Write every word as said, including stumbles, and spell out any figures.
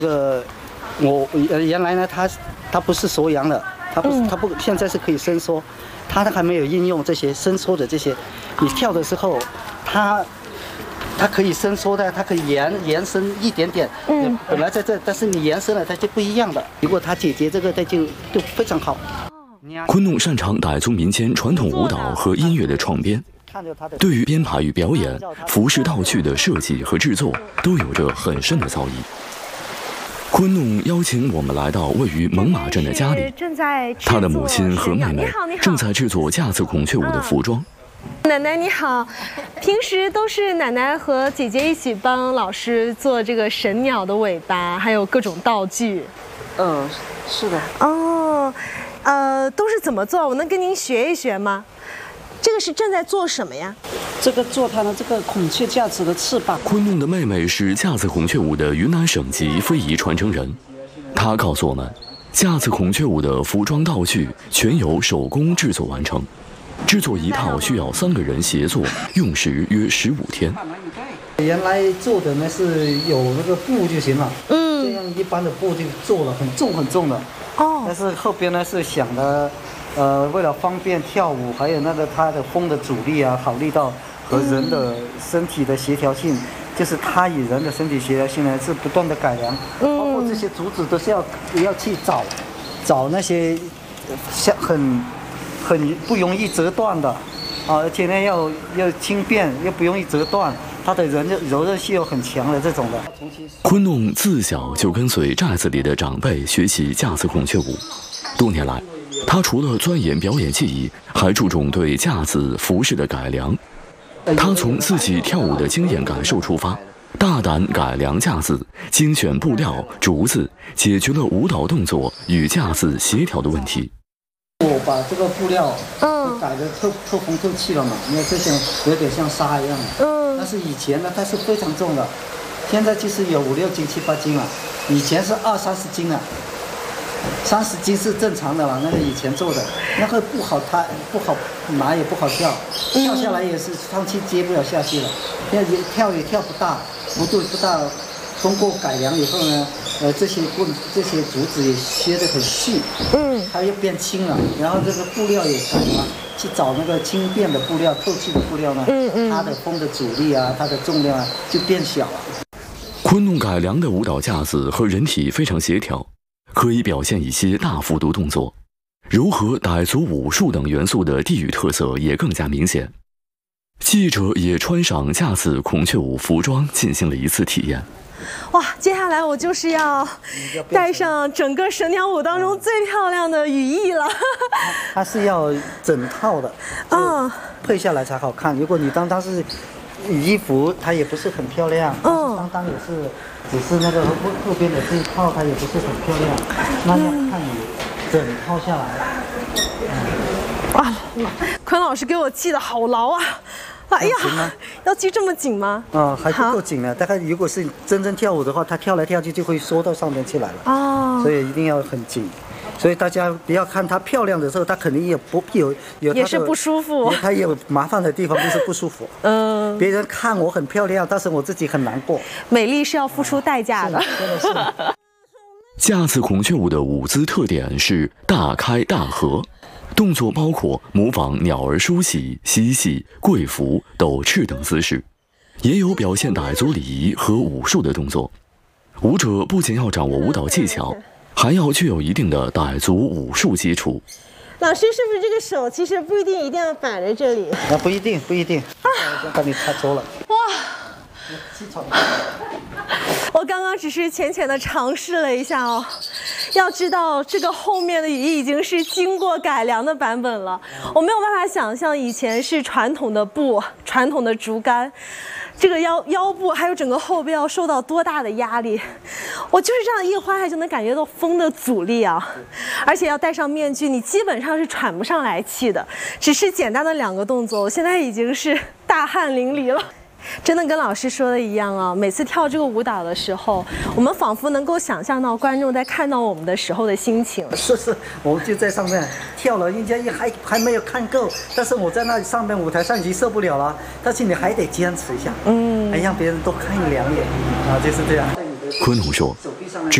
这个我原来呢，它它不是缩阳的，它不是、嗯、它不现在是可以伸缩，它还没有应用这些伸缩的这些，你跳的时候，它它可以伸缩的，它可以延延伸一点点，嗯，本来在这，但是你延伸了，它就不一样的。如果它解决这个，它就就非常好。 昆弄擅长傣族民间传统舞蹈和音乐的创编。 对于编排与表演、服饰道具的设计和制作，都有着很深的造诣。昆弄邀请我们来到位于猛马镇的家里，他的母亲和妹妹正在制作架子孔雀舞的服装。 奶奶你好，平时都是奶奶和姐姐一起帮老师做这个神鸟的尾巴，还有各种道具。 嗯，是的。 哦，呃，都是怎么做？我能跟您学一学吗？ 这个是正在做什么呀？ 这个做它的这个孔雀架子的翅膀。 昆弄的妹妹是架子孔雀舞的云南省级非遗传承人，她告诉我们，架子孔雀舞的服装道具全由手工制作完成，制作一套需要三个人协作，用时约十五天。 原来做的呢是有那个布就行了，嗯，这样一般的布就做了很重很重的，哦，但是后边呢是想的。 呃，为了方便跳舞，还有那个它的风的阻力啊，考虑到和人的身体的协调性，嗯、就是它与人的身体协调性呢是不断的改良，嗯、包括这些竹子都是要要去找找那些像很很不容易折断的啊，而且呢要要轻便又不容易折断，它的人柔韧性又很强的这种的。 昆弄自小就跟随寨子里的长辈学习架子孔雀舞，多年来。 他除了钻研表演技艺，还注重对架子服饰的改良。他从自己跳舞的经验感受出发，大胆改良架子，精选布料、竹子，解决了舞蹈动作与架子协调的问题。 我把这个布料嗯改的透透风透气了嘛，因为这些有点像纱一样。嗯。但是以前呢，它是非常重的，现在就是有五六斤、七八斤了，以前是二三十斤了。 三十斤是正常的了，那个以前做的，那个不好抬，不好拿，也不好跳，跳下来也是上去接不了下去了，跳也跳也跳不大，幅度不大。通过改良以后呢，呃，这些棍、这些竹子也削得很细，嗯，它又变轻了，然后这个布料也改了，去找那个轻便的布料、透气的布料呢，嗯嗯，它的风的阻力啊，它的重量啊就变小了。 昆弄改良的舞蹈架子和人体非常协调。 可以表现一些大幅度动作，糅合傣族武术等元素的地域特色也更加明显。记者也穿上架子孔雀舞服装进行了一次体验。 哇，接下来我就是要戴上整个神鸟舞当中最漂亮的羽翼了。 它是要整套的，嗯，配下来才好看。如果你当它是羽衣服，它也不是很漂亮。嗯，当当也是。 只是那个后后边的这一套，它也不是很漂亮，那要看你整套下来。 嗯、哇，昆老师给我系得好牢啊！哎呀，要系这么紧吗？ 啊、嗯，还不够紧呢。大概如果是真正跳舞的话，它跳来跳去就会缩到上面去来了。哦，所以一定要很紧。所以大家不要看它漂亮的时候，它肯定也不有有也是不舒服， 它也有麻烦的地方，就是不舒服。嗯，别人看我很漂亮，但是我自己很难过。 美丽是要付出代价的， 真的是。 架子孔雀舞的舞姿特点是大开大合，动作包括模仿鸟儿梳洗、嬉戏、跪伏、抖翅等姿势，也有表现傣族礼仪和武术的动作。舞者不仅要掌握舞蹈技巧。 还要具有一定的傣族武术基础。 老师，是不是这个手其实不一定一定要摆在这里？ 啊，不一定，不一定。啊，我把你擦走了。哇！ 我刚刚只是浅浅的尝试了一下哦，要知道这个后面的羽翼已经是经过改良的版本了。我没有办法想象以前是传统的布、传统的竹竿。 这个腰腰部还有整个后背要受到多大的压力？我就是这样一滑下就能感觉到风的阻力啊！而且要戴上面具，你基本上是喘不上来气的。只是简单的两个动作，我现在已经是大汗淋漓了。真的跟老师说的一样啊，每次跳这个舞蹈的时候，我们仿佛能够想象到观众在看到我们的时候的心情。 是是，我们就在上面跳了，人家也还还没有看够，但是我在那上面舞台上已经受不了了，但是你还得坚持一下，嗯，还让别人多看一两眼啊，就是这样。 昆龙说。